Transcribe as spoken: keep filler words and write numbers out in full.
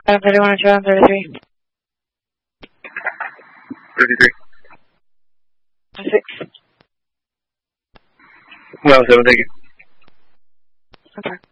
thirty-one, thirty-three. thirty-three. six. Well, seven, thank you. Okay.